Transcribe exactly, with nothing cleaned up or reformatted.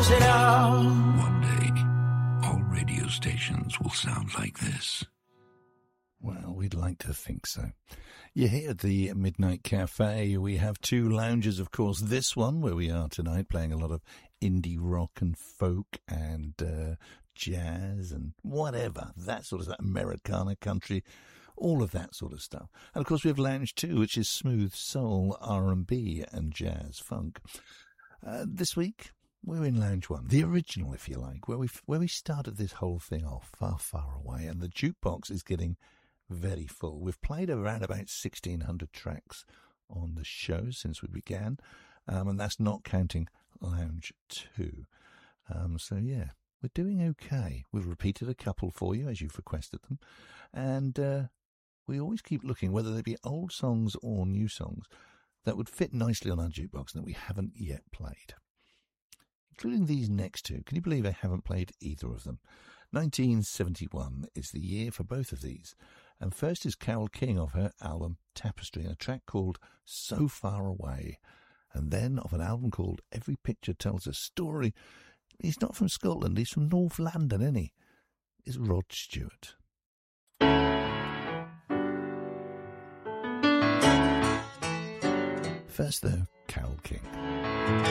close it out. One day, all radio stations will sound like this. Well, we'd like to think so. You're here at the Midnight Cafe. We have two lounges, of course. This one, where we are tonight, playing a lot of indie rock and folk and uh, jazz and whatever. That sort of stuff. Americana, country, all of that sort of stuff. And, of course, we have Lounge two, which is smooth soul, R and B and jazz funk. Uh, this week, we're in Lounge one, the original, if you like, where we where we started this whole thing off far, far away. And the jukebox is getting very full. We've played around about sixteen hundred tracks on the show since we began, um, and that's not counting Lounge two. Um, so, yeah, we're doing okay. We've repeated a couple for you as you've requested them, and uh, we always keep looking whether they be old songs or new songs that would fit nicely on our jukebox and that we haven't yet played, including these next two. Can you believe I haven't played either of them? nineteen seventy-one is the year for both of these. And first is Carole King of her album Tapestry, and a track called So Far Away. And then of an album called Every Picture Tells a Story. He's not from Scotland, he's from North London, isn't he? It's Rod Stewart. First, though, Carole King.